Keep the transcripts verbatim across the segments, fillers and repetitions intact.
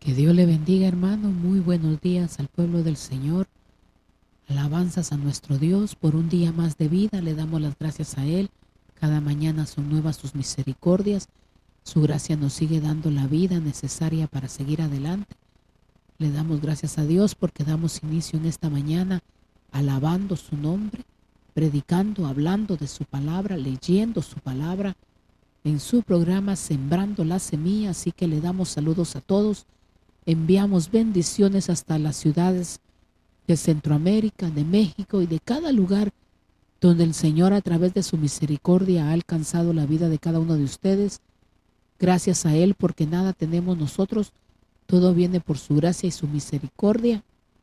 Que Dios le bendiga, hermano. Muy buenos días al pueblo del Señor. Alabanzas a nuestro Dios por un día más de vida. Le damos las gracias a Él. Cada mañana son nuevas sus misericordias. Su gracia nos sigue dando la vida necesaria para seguir adelante. Le damos gracias a Dios porque damos inicio en esta mañana alabando su nombre, predicando, hablando de su palabra, leyendo su palabra en su programa Sembrando la Semilla. Así que le damos saludos a todos. Enviamos bendiciones hasta las ciudades de Centroamérica, de México y de cada lugar donde el Señor a través de su misericordia ha alcanzado la vida de cada uno de ustedes. Gracias a Él porque nada tenemos nosotros, todo viene por su gracia y su misericordia.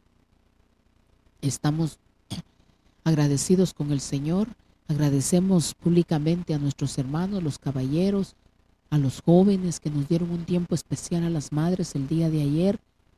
Estamos agradecidos con el Señor, agradecemos públicamente a nuestros hermanos, los caballeros, a los jóvenes que nos dieron un tiempo especial, a las madres el día de ayer.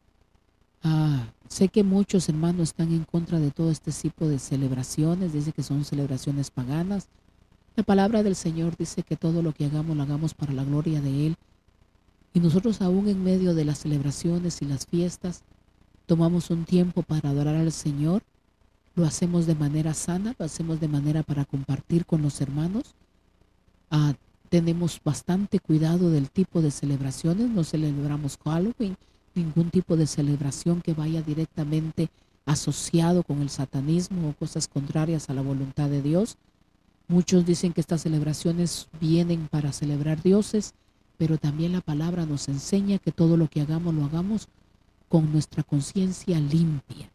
Ah, sé que muchos hermanos están en contra de todo este tipo de celebraciones, dice que son celebraciones paganas. La palabra del Señor dice que todo lo que hagamos lo hagamos para la gloria de Él. Y nosotros aún en medio de las celebraciones y las fiestas, tomamos un tiempo para adorar al Señor. Lo hacemos de manera sana, lo hacemos de manera para compartir con los hermanos. Ah, tenemos bastante cuidado del tipo de celebraciones, no celebramos Halloween, ningún tipo de celebración que vaya directamente asociado con el satanismo o cosas contrarias a la voluntad de Dios. Muchos dicen que estas celebraciones vienen para celebrar dioses, pero también la palabra nos enseña que todo lo que hagamos lo hagamos con nuestra conciencia limpia,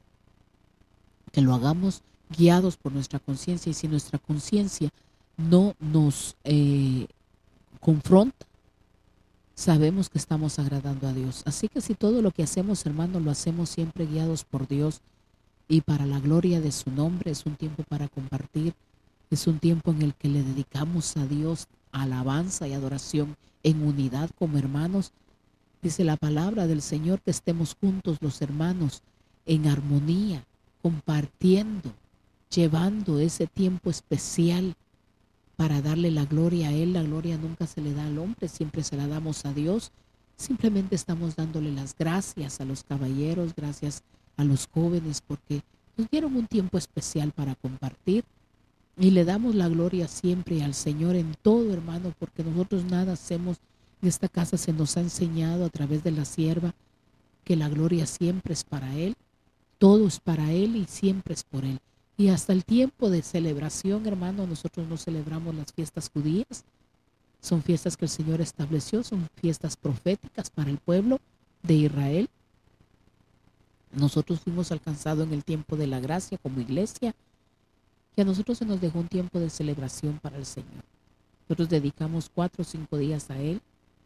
que lo hagamos guiados por nuestra conciencia, y si nuestra conciencia no nos eh, confronta, sabemos que estamos agradando a Dios. Así que si todo lo que hacemos, hermanos, lo hacemos siempre guiados por Dios y para la gloria de su nombre, es un tiempo para compartir, es un tiempo en el que le dedicamos a Dios alabanza y adoración en unidad como hermanos. Dice la palabra del Señor que estemos juntos los hermanos en armonía, compartiendo, llevando ese tiempo especial para darle la gloria a Él. La gloria nunca se le da al hombre, siempre se la damos a Dios. Simplemente estamos dándole las gracias a los caballeros, gracias a los jóvenes, porque nos dieron un tiempo especial para compartir. Y le damos la gloria siempre al Señor en todo, hermano, porque nosotros nada hacemos. En esta casa se nos ha enseñado a través de la sierva que la gloria siempre es para Él. Todo es para Él y siempre es por Él. Y hasta el tiempo de celebración, hermano, nosotros no celebramos las fiestas judías. Son fiestas que el Señor estableció, son fiestas proféticas para el pueblo de Israel. Nosotros fuimos alcanzados en el tiempo de la gracia como iglesia, y a nosotros se nos dejó un tiempo de celebración para el Señor. Nosotros dedicamos cuatro o cinco días a Él.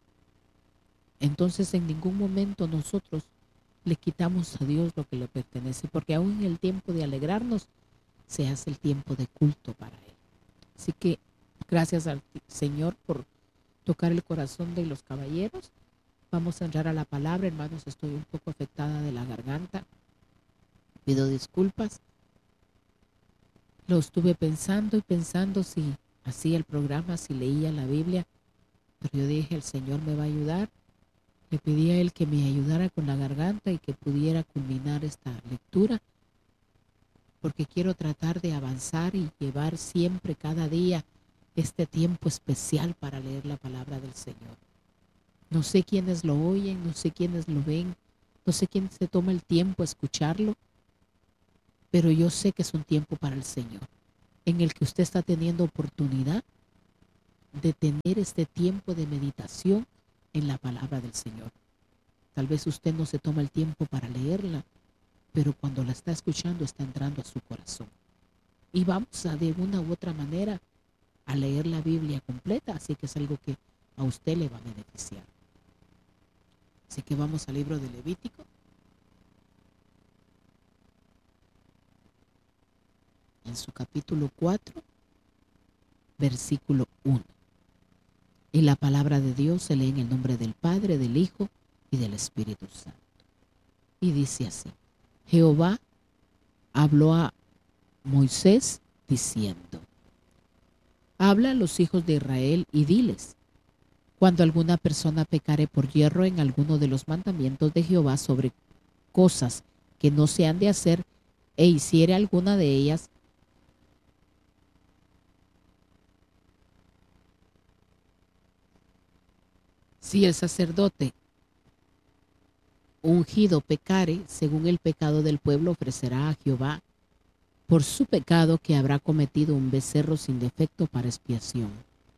Entonces en ningún momento nosotros le quitamos a Dios lo que le pertenece, porque aún en el tiempo de alegrarnos se hace el tiempo de culto para Él. Así que gracias al Señor por tocar el corazón de los caballeros. Vamos a entrar a la palabra, hermanos. Estoy un poco afectada de la garganta. Pido disculpas. Lo estuve pensando y pensando si hacía el programa, si leía la Biblia, pero yo dije, el Señor me va a ayudar. Le pedí a Él que me ayudara con la garganta y que pudiera culminar esta lectura, porque quiero tratar de avanzar y llevar siempre, cada día, este tiempo especial para leer la palabra del Señor. No sé quiénes lo oyen, no sé quiénes lo ven, no sé quién se toma el tiempo a escucharlo, pero yo sé que es un tiempo para el Señor, en el que usted está teniendo oportunidad de tener este tiempo de meditación en la palabra del Señor. Tal vez usted no se toma el tiempo para leerla, pero cuando la está escuchando está entrando a su corazón. Y vamos a de una u otra manera a leer la Biblia completa, así que es algo que a usted le va a beneficiar. Así que vamos al libro de Levítico. En su capítulo cuatro, versículo uno. Y la palabra de Dios se lee en el nombre del Padre, del Hijo y del Espíritu Santo. Y dice así: Jehová habló a Moisés diciendo: habla a los hijos de Israel y diles: Cuando alguna persona pecare por yerro en alguno de los mandamientos de Jehová sobre cosas que no se han de hacer, e hiciere alguna de ellas, si el sacerdote ungido pecare, según el pecado del pueblo, ofrecerá a Jehová por su pecado que habrá cometido un becerro sin defecto para expiación.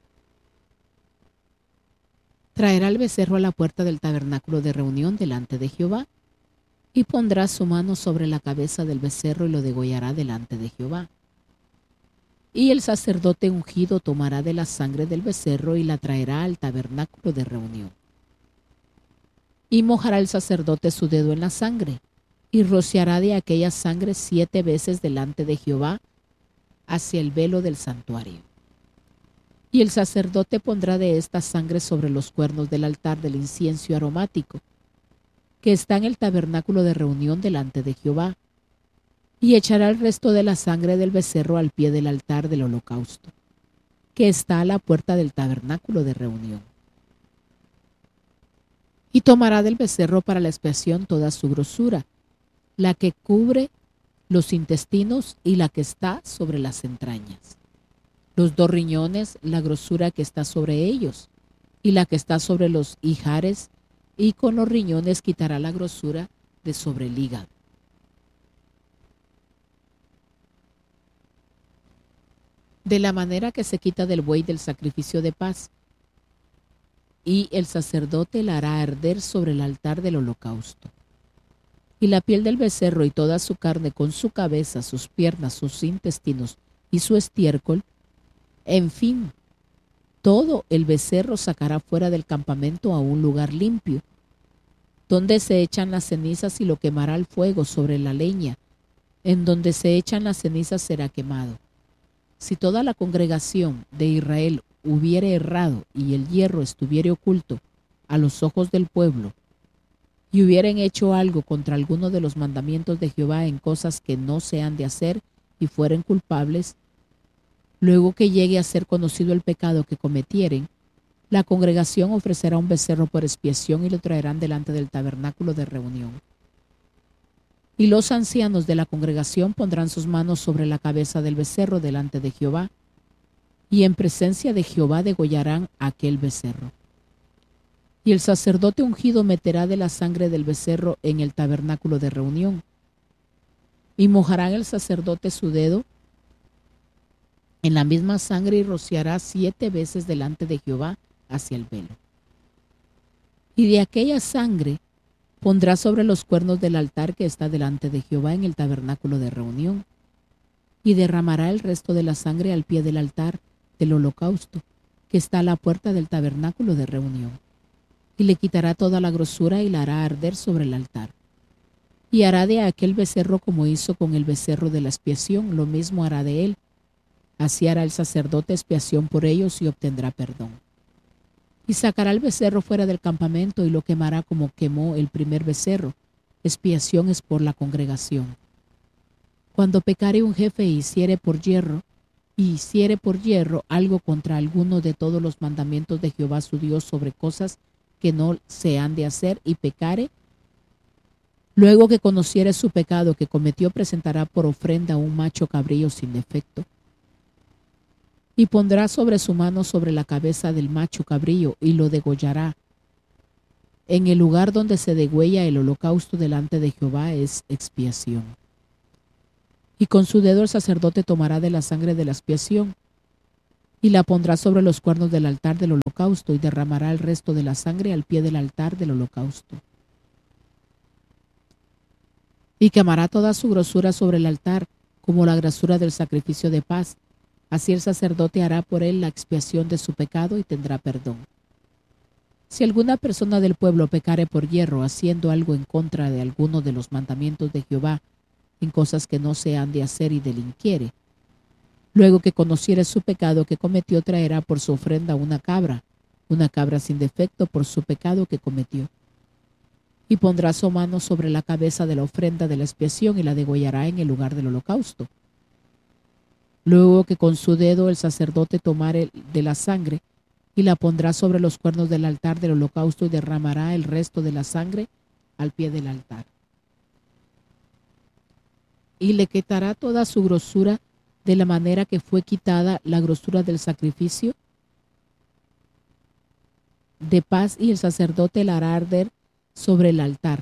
Traerá el becerro a la puerta del tabernáculo de reunión delante de Jehová, y pondrá su mano sobre la cabeza del becerro y lo degollará delante de Jehová. Y el sacerdote ungido tomará de la sangre del becerro y la traerá al tabernáculo de reunión. Y mojará el sacerdote su dedo en la sangre, y rociará de aquella sangre siete veces delante de Jehová hacia el velo del santuario. Y el sacerdote pondrá de esta sangre sobre los cuernos del altar del incienso aromático, que está en el tabernáculo de reunión delante de Jehová, y echará el resto de la sangre del becerro al pie del altar del holocausto, que está a la puerta del tabernáculo de reunión. Y tomará del becerro para la expiación toda su grosura, la que cubre los intestinos y la que está sobre las entrañas, los dos riñones, la grosura que está sobre ellos, y la que está sobre los ijares, y con los riñones quitará la grosura de sobre el hígado. De la manera que se quita del buey del sacrificio de paz, y el sacerdote la hará arder sobre el altar del holocausto. Y la piel del becerro y toda su carne con su cabeza, sus piernas, sus intestinos y su estiércol, en fin, todo el becerro sacará fuera del campamento a un lugar limpio, donde se echan las cenizas, y lo quemará al fuego sobre la leña. En donde se echan las cenizas será quemado. Si toda la congregación de Israel hubiere errado y el hierro estuviere oculto a los ojos del pueblo, y hubieren hecho algo contra alguno de los mandamientos de Jehová en cosas que no se han de hacer, y fueren culpables, luego que llegue a ser conocido el pecado que cometieren, la congregación ofrecerá un becerro por expiación y lo traerán delante del tabernáculo de reunión. Y los ancianos de la congregación pondrán sus manos sobre la cabeza del becerro delante de Jehová, y en presencia de Jehová degollarán aquel becerro. Y el sacerdote ungido meterá de la sangre del becerro en el tabernáculo de reunión, y mojará el sacerdote su dedo en la misma sangre y rociará siete veces delante de Jehová hacia el velo. Y de aquella sangre pondrá sobre los cuernos del altar que está delante de Jehová en el tabernáculo de reunión, y derramará el resto de la sangre al pie del altar del holocausto, que está a la puerta del tabernáculo de reunión. Y le quitará toda la grosura y la hará arder sobre el altar. Y hará de aquel becerro como hizo con el becerro de la expiación, lo mismo hará de él. Así hará el sacerdote expiación por ellos y obtendrá perdón. Y sacará el becerro fuera del campamento y lo quemará como quemó el primer becerro. Expiación es por la congregación. Cuando pecare un jefe e hiciere por yerro, y hiciere por yerro algo contra alguno de todos los mandamientos de Jehová su Dios sobre cosas que no se han de hacer, y pecare, luego que conociere su pecado que cometió, presentará por ofrenda un macho cabrío sin defecto, y pondrá sobre su mano sobre la cabeza del macho cabrío, y lo degollará. En el lugar donde se degüella el holocausto delante de Jehová es expiación. Y con su dedo el sacerdote tomará de la sangre de la expiación, y la pondrá sobre los cuernos del altar del holocausto, y derramará el resto de la sangre al pie del altar del holocausto. Y quemará toda su grosura sobre el altar, como la grosura del sacrificio de paz. Así el sacerdote hará por él la expiación de su pecado y tendrá perdón. Si alguna persona del pueblo pecare por yerro, haciendo algo en contra de alguno de los mandamientos de Jehová, en cosas que no se han de hacer, y delinquiere, luego que conociere su pecado que cometió, traerá por su ofrenda una cabra, una cabra sin defecto por su pecado que cometió. Y pondrá su mano sobre la cabeza de la ofrenda de la expiación y la degollará en el lugar del holocausto. Luego que con su dedo el sacerdote tomare de la sangre y la pondrá sobre los cuernos del altar del holocausto y derramará el resto de la sangre al pie del altar. Y le quitará toda su grosura de la manera que fue quitada la grosura del sacrificio de paz, y el sacerdote la hará arder sobre el altar.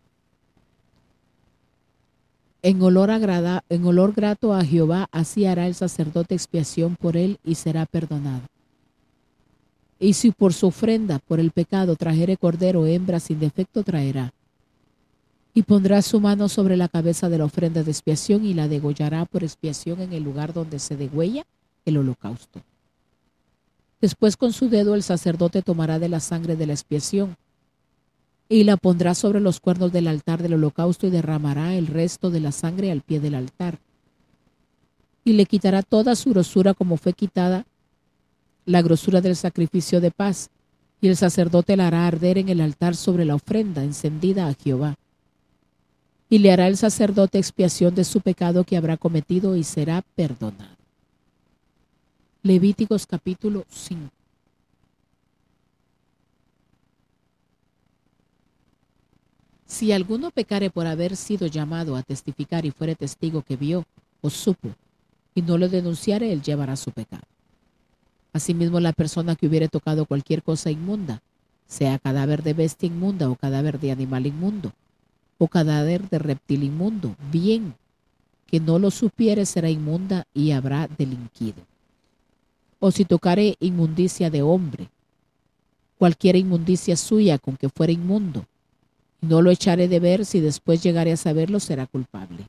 En olor, agrada, en olor grato a Jehová, así hará el sacerdote expiación por él y será perdonado. Y si por su ofrenda por el pecado trajere cordero o hembra sin defecto traerá. Y pondrá su mano sobre la cabeza de la ofrenda de expiación y la degollará por expiación en el lugar donde se degüella el holocausto. Después con su dedo el sacerdote tomará de la sangre de la expiación y la pondrá sobre los cuernos del altar del holocausto y derramará el resto de la sangre al pie del altar. Y le quitará toda su grosura como fue quitada la grosura del sacrificio de paz, y el sacerdote la hará arder en el altar sobre la ofrenda encendida a Jehová. Y le hará el sacerdote expiación de su pecado que habrá cometido y será perdonado. Levíticos capítulo cinco. Si alguno pecare por haber sido llamado a testificar y fuere testigo que vio o supo, y no lo denunciare, él llevará su pecado. Asimismo, la persona que hubiere tocado cualquier cosa inmunda, sea cadáver de bestia inmunda o cadáver de animal inmundo, o cadáver de reptil inmundo, bien que no lo supiere, será inmunda y habrá delinquido. O si tocare inmundicia de hombre, cualquier inmundicia suya con que fuera inmundo, y no lo echare de ver, si después llegare a saberlo, será culpable.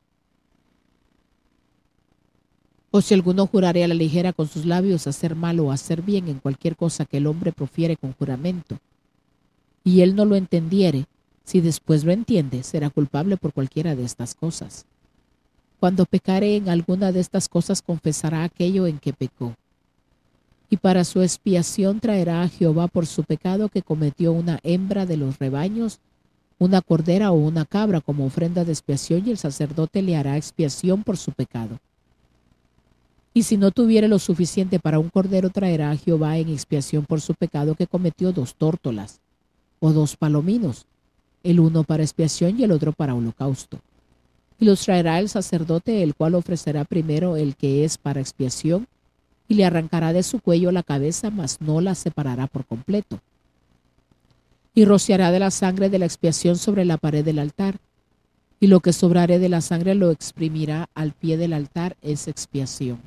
O si alguno jurare a la ligera con sus labios hacer mal o hacer bien en cualquier cosa que el hombre profiere con juramento, y él no lo entendiere, si después lo entiende, será culpable por cualquiera de estas cosas. Cuando pecare en alguna de estas cosas, confesará aquello en que pecó. Y para su expiación traerá a Jehová por su pecado que cometió una hembra de los rebaños, una cordera o una cabra como ofrenda de expiación, y el sacerdote le hará expiación por su pecado. Y si no tuviere lo suficiente para un cordero, traerá a Jehová en expiación por su pecado que cometió dos tórtolas o dos palominos, el uno para expiación y el otro para holocausto. Y los traerá el sacerdote, el cual ofrecerá primero el que es para expiación, y le arrancará de su cuello la cabeza, mas no la separará por completo. Y rociará de la sangre de la expiación sobre la pared del altar, y lo que sobrare de la sangre lo exprimirá al pie del altar, es expiación.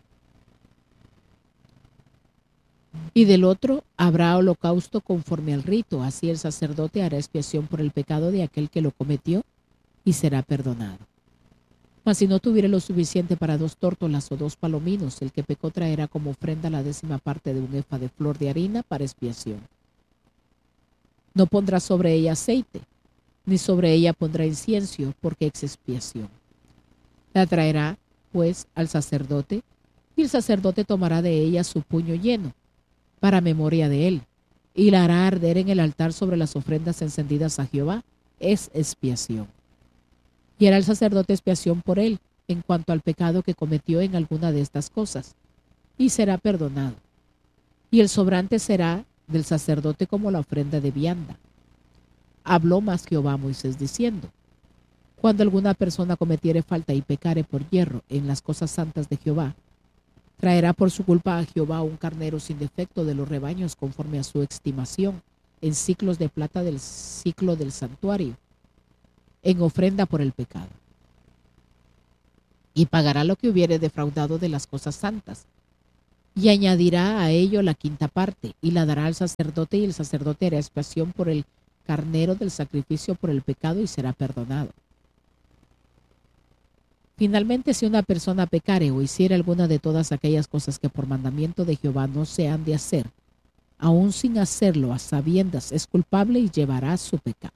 Y del otro habrá holocausto conforme al rito, así el sacerdote hará expiación por el pecado de aquel que lo cometió y será perdonado. Mas si no tuviere lo suficiente para dos tórtolas o dos palominos, el que pecó traerá como ofrenda la décima parte de un efa de flor de harina para expiación. No pondrá sobre ella aceite, ni sobre ella pondrá incienso, porque es expiación. La traerá, pues, al sacerdote, y el sacerdote tomará de ella su puño lleno, para memoria de él, y la hará arder en el altar sobre las ofrendas encendidas a Jehová, es expiación. Y hará el sacerdote expiación por él, en cuanto al pecado que cometió en alguna de estas cosas, y será perdonado. Y el sobrante será del sacerdote como la ofrenda de vianda. Habló más Jehová a Moisés diciendo: cuando alguna persona cometiere falta y pecare por hierro en las cosas santas de Jehová, traerá por su culpa a Jehová un carnero sin defecto de los rebaños conforme a su estimación, en siclos de plata del siclo del santuario, en ofrenda por el pecado. Y pagará lo que hubiere defraudado de las cosas santas, y añadirá a ello la quinta parte, y la dará al sacerdote, y el sacerdote hará expiación por el carnero del sacrificio por el pecado, y será perdonado. Finalmente, si una persona pecare o hiciere alguna de todas aquellas cosas que por mandamiento de Jehová no se han de hacer, aun sin hacerlo a sabiendas, es culpable y llevará su pecado.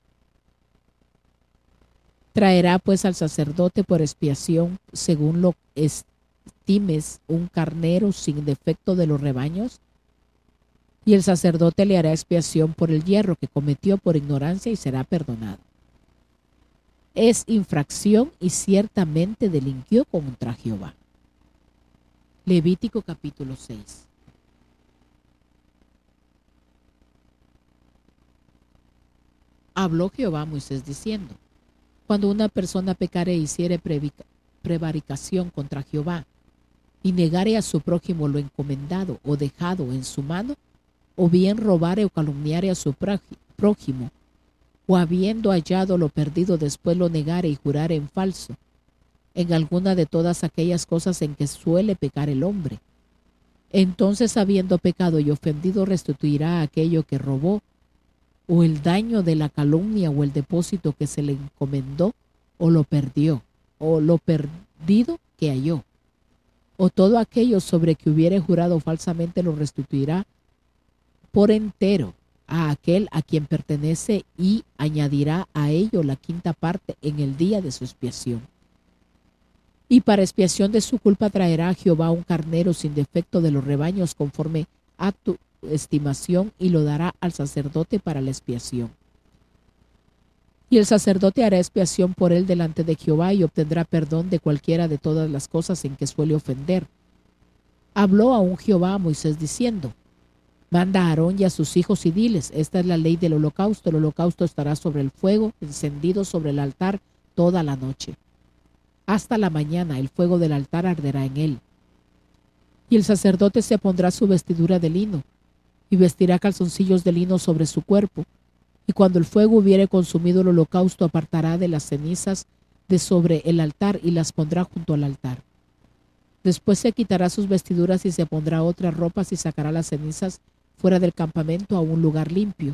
Traerá pues al sacerdote por expiación, según lo estimes, un carnero sin defecto de los rebaños, y el sacerdote le hará expiación por el hierro que cometió por ignorancia y será perdonado. Es infracción y ciertamente delinquió contra Jehová. Levítico capítulo seis. Habló Jehová a Moisés diciendo: Cuando una persona pecare e hiciere prevaricación contra Jehová, y negare a su prójimo lo encomendado o dejado en su mano, o bien robare o calumniare a su prójimo, o habiendo hallado lo perdido después lo negare y jurare en falso, en alguna de todas aquellas cosas en que suele pecar el hombre, entonces habiendo pecado y ofendido restituirá aquello que robó, o el daño de la calumnia o el depósito que se le encomendó, o lo perdió, o lo perdido que halló, o todo aquello sobre que hubiere jurado falsamente lo restituirá por entero a aquel a quien pertenece, y añadirá a ello la quinta parte en el día de su expiación. Y para expiación de su culpa traerá a Jehová un carnero sin defecto de los rebaños conforme a tu estimación, y lo dará al sacerdote para la expiación. Y el sacerdote hará expiación por él delante de Jehová, y obtendrá perdón de cualquiera de todas las cosas en que suele ofender. Habló aún Jehová a Moisés diciendo: Manda a Aarón y a sus hijos y diles: Esta es la ley del holocausto. El holocausto estará sobre el fuego, encendido sobre el altar toda la noche. Hasta la mañana el fuego del altar arderá en él. Y el sacerdote se pondrá su vestidura de lino, y vestirá calzoncillos de lino sobre su cuerpo, y cuando el fuego hubiere consumido el holocausto, apartará de las cenizas de sobre el altar y las pondrá junto al altar. Después se quitará sus vestiduras y se pondrá otras ropas, y sacará las cenizas fuera del campamento a un lugar limpio.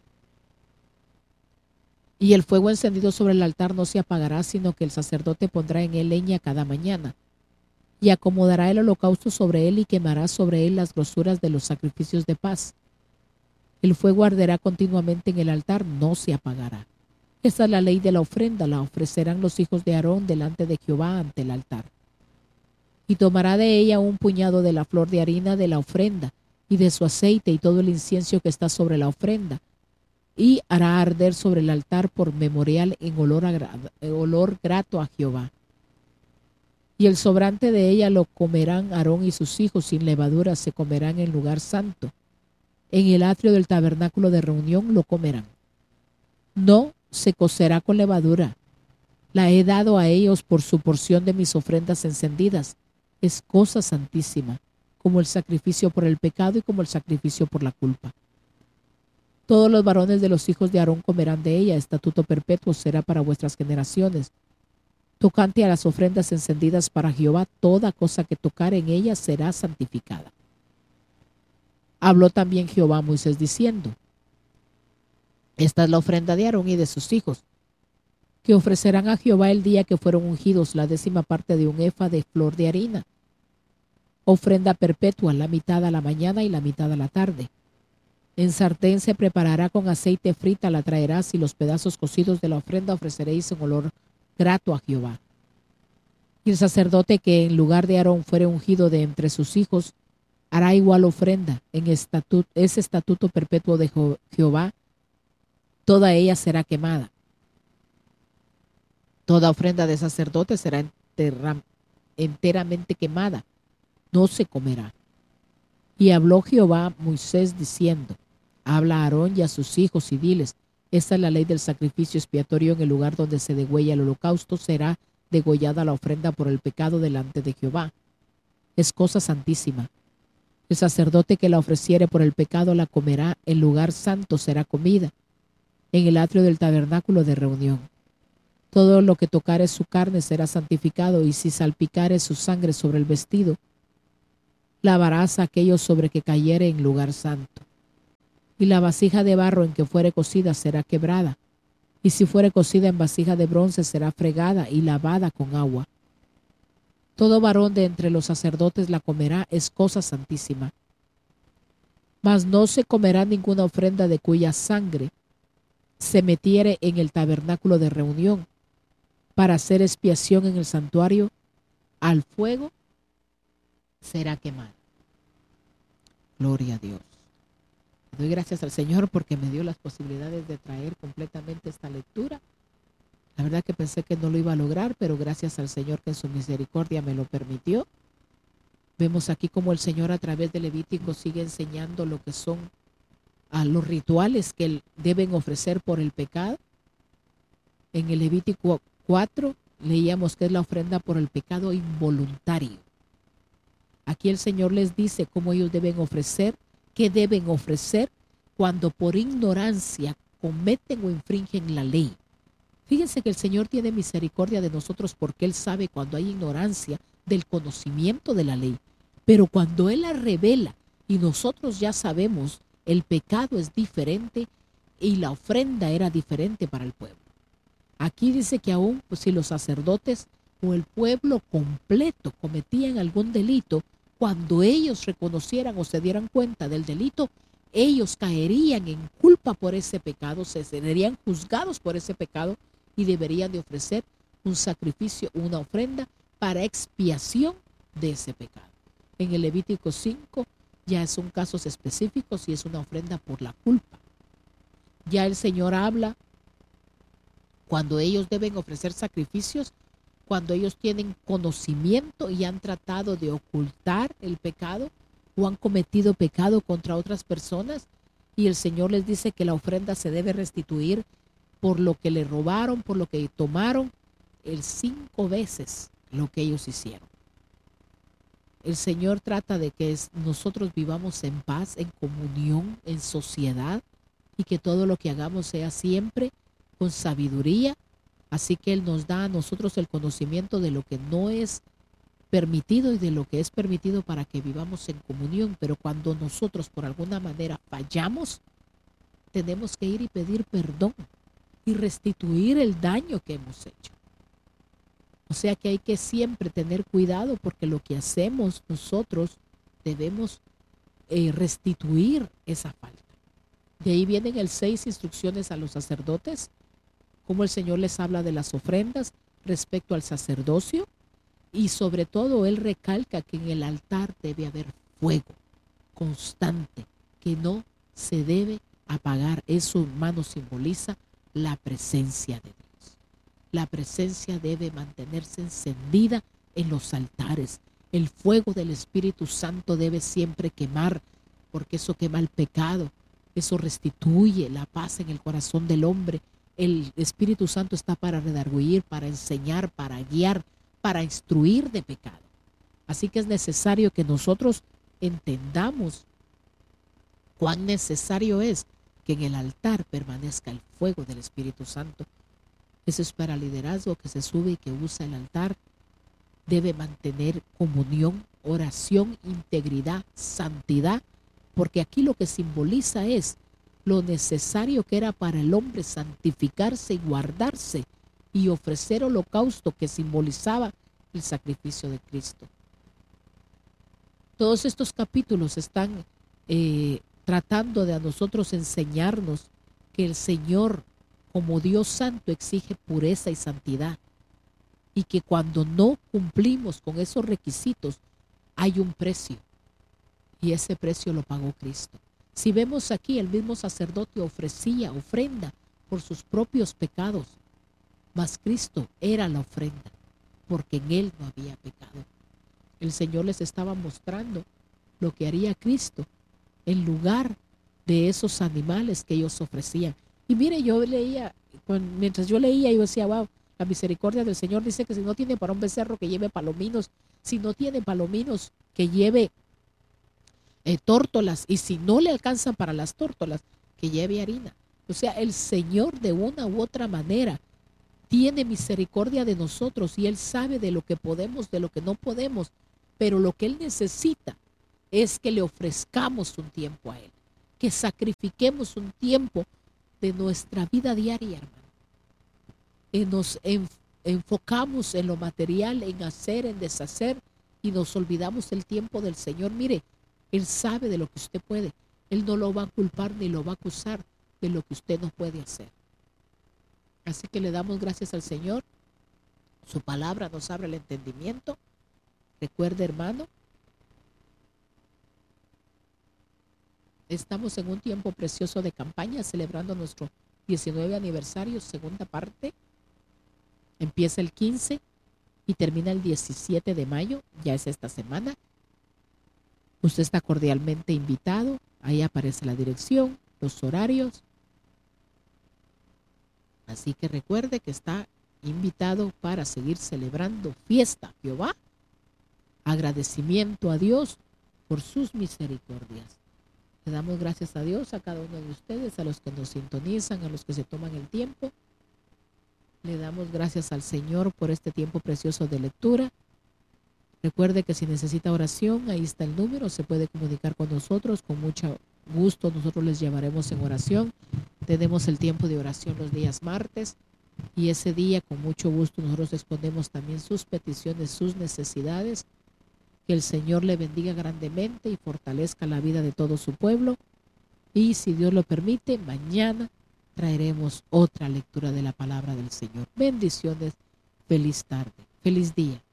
Y el fuego encendido sobre el altar no se apagará, sino que el sacerdote pondrá en él leña cada mañana, y acomodará el holocausto sobre él, y quemará sobre él las grosuras de los sacrificios de paz. El fuego arderá continuamente en el altar, no se apagará. Esta es la ley de la ofrenda, la ofrecerán los hijos de Aarón delante de Jehová ante el altar. Y tomará de ella un puñado de la flor de harina de la ofrenda, y de su aceite y todo el incienso que está sobre la ofrenda, y hará arder sobre el altar por memorial en olor, olor grato a Jehová. Y el sobrante de ella lo comerán Aarón y sus hijos sin levadura, se comerán en lugar santo. En el atrio del tabernáculo de reunión lo comerán. No se cocerá con levadura. La he dado a ellos por su porción de mis ofrendas encendidas. Es cosa santísima, como el sacrificio por el pecado y como el sacrificio por la culpa. Todos los varones de los hijos de Aarón comerán de ella. Estatuto perpetuo será para vuestras generaciones. Tocante a las ofrendas encendidas para Jehová, toda cosa que tocare en ella será santificada. Habló también Jehová a Moisés diciendo: Esta es la ofrenda de Aarón y de sus hijos, que ofrecerán a Jehová el día que fueron ungidos, la décima parte de un efa de flor de harina. Ofrenda perpetua, la mitad a la mañana y la mitad a la tarde. En sartén se preparará con aceite frita, la traerás, y los pedazos cocidos de la ofrenda ofreceréis en olor grato a Jehová. Y el sacerdote que en lugar de Aarón fuere ungido de entre sus hijos, hará igual ofrenda. En estatut, ese estatuto perpetuo de Jehová, toda ella será quemada. Toda ofrenda de sacerdote será enterra, enteramente quemada, no se comerá. Y habló Jehová a Moisés diciendo: Habla a Aarón y a sus hijos y diles: Esta es la ley del sacrificio expiatorio. En el lugar donde se degüella el holocausto será degollada la ofrenda por el pecado delante de Jehová. Es cosa santísima. El sacerdote que la ofreciere por el pecado la comerá. El lugar santo será comida en el atrio del tabernáculo de reunión. Todo lo que tocare su carne será santificado, y si salpicare su sangre sobre el vestido, lavarás aquello sobre que cayere en lugar santo. Y la vasija de barro en que fuere cocida será quebrada, y si fuere cocida en vasija de bronce será fregada y lavada con agua. Todo varón de entre los sacerdotes la comerá, es cosa santísima. Mas no se comerá ninguna ofrenda de cuya sangre se metiere en el tabernáculo de reunión, para hacer expiación en el santuario, al fuego será quemada. Gloria a Dios. Doy gracias al Señor porque me dio las posibilidades de traer completamente esta lectura. La verdad que pensé que no lo iba a lograr, pero gracias al Señor que en su misericordia me lo permitió. Vemos aquí como el Señor a través de Levítico sigue enseñando lo que son a los rituales que deben ofrecer por el pecado. En el Levítico cuatro leíamos que es la ofrenda por el pecado involuntario. Aquí el Señor les dice cómo ellos deben ofrecer, qué deben ofrecer cuando por ignorancia cometen o infringen la ley. Fíjense que el Señor tiene misericordia de nosotros porque Él sabe cuando hay ignorancia del conocimiento de la ley. Pero cuando Él la revela y nosotros ya sabemos, el pecado es diferente y la ofrenda era diferente para el pueblo. Aquí dice que aún pues, si los sacerdotes o el pueblo completo cometían algún delito, cuando ellos reconocieran o se dieran cuenta del delito, ellos caerían en culpa por ese pecado, se serían juzgados por ese pecado y deberían de ofrecer un sacrificio, una ofrenda para expiación de ese pecado. En el Levítico cinco ya son casos específicos y es una ofrenda por la culpa. Ya el Señor habla cuando ellos deben ofrecer sacrificios, cuando ellos tienen conocimiento y han tratado de ocultar el pecado o han cometido pecado contra otras personas, y el Señor les dice que la ofrenda se debe restituir por lo que le robaron, por lo que tomaron, el cinco veces lo que ellos hicieron. El Señor trata de que nosotros vivamos en paz, en comunión, en sociedad, y que todo lo que hagamos sea siempre con sabiduría. Así que Él nos da a nosotros el conocimiento de lo que no es permitido y de lo que es permitido para que vivamos en comunión. Pero cuando nosotros por alguna manera fallamos, tenemos que ir y pedir perdón y restituir el daño que hemos hecho. O sea que hay que siempre tener cuidado porque lo que hacemos nosotros debemos eh, restituir esa falta. De ahí vienen el seis instrucciones a los sacerdotes, cómo el Señor les habla de las ofrendas respecto al sacerdocio, y sobre todo Él recalca que en el altar debe haber fuego constante, que no se debe apagar. Eso, hermano, simboliza la presencia de Dios. La presencia debe mantenerse encendida en los altares. El fuego del Espíritu Santo debe siempre quemar, porque eso quema el pecado, eso restituye la paz en el corazón del hombre. El Espíritu Santo está para redarguir, para enseñar, para guiar, para instruir de pecado. Así que es necesario que nosotros entendamos cuán necesario es que en el altar permanezca el fuego del Espíritu Santo. Eso es para liderazgo que se sube y que usa el altar. Debe mantener comunión, oración, integridad, santidad, porque aquí lo que simboliza es lo necesario que era para el hombre santificarse y guardarse y ofrecer holocausto, que simbolizaba el sacrificio de Cristo. Todos estos capítulos están eh, tratando de a nosotros enseñarnos que el Señor, como Dios Santo, exige pureza y santidad, y que cuando no cumplimos con esos requisitos hay un precio, y ese precio lo pagó Cristo. Si vemos aquí, el mismo sacerdote ofrecía ofrenda por sus propios pecados, mas Cristo era la ofrenda, porque en Él no había pecado. El Señor les estaba mostrando lo que haría Cristo en lugar de esos animales que ellos ofrecían. Y mire, yo leía, mientras yo leía, yo decía, wow, la misericordia del Señor dice que si no tiene para un becerro, que lleve palominos, si no tiene palominos, que lleve eh, tórtolas, y si no le alcanzan para las tórtolas, que lleve harina. O sea, el Señor de una u otra manera tiene misericordia de nosotros y Él sabe de lo que podemos, de lo que no podemos, pero lo que Él necesita es que le ofrezcamos un tiempo a Él, que sacrifiquemos un tiempo de nuestra vida diaria, hermano. Y nos en, enfocamos en lo material, en hacer, en deshacer, y nos olvidamos el tiempo del Señor. Mire, Él sabe de lo que usted puede. Él no lo va a culpar ni lo va a acusar de lo que usted no puede hacer. Así que le damos gracias al Señor. Su palabra nos abre el entendimiento. Recuerde, hermano, estamos en un tiempo precioso de campaña, celebrando nuestro diecinueve aniversario, segunda parte. Empieza el quince y termina el diecisiete de mayo, ya es esta semana. Usted está cordialmente invitado, ahí aparece la dirección. los horarios. Así que recuerde que está invitado para seguir celebrando fiesta a Jehová, agradecimiento a Dios por sus misericordias. Le damos gracias a Dios, a cada uno de ustedes, a los que nos sintonizan, a los que se toman el tiempo. Le damos gracias al Señor por este tiempo precioso de lectura. Recuerde que si necesita oración, ahí está el número, se puede comunicar con nosotros, con mucho gusto nosotros les llevaremos en oración. Tenemos el tiempo de oración los días martes y ese día con mucho gusto nosotros respondemos también sus peticiones, sus necesidades. Que el Señor le bendiga grandemente y fortalezca la vida de todo su pueblo. Y si Dios lo permite, mañana traeremos otra lectura de la palabra del Señor. Bendiciones, feliz tarde, feliz día.